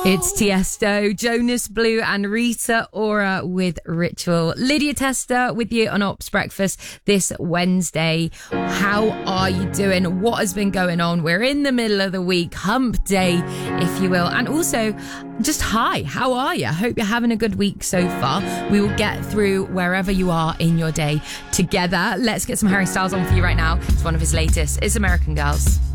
It's Tiesto, Jonas Blue and Rita Ora with Ritual. Lydia Tester with you on Ops Breakfast this Wednesday. How are you doing? What has been going on? We're in the middle of the week, hump day, if you will. And also, just hi, how are you? I hope you're having a good week so far. We will get through wherever you are in your day together. Let's get some Harry Styles on for you right now. It's one of his latest. It's American Girls.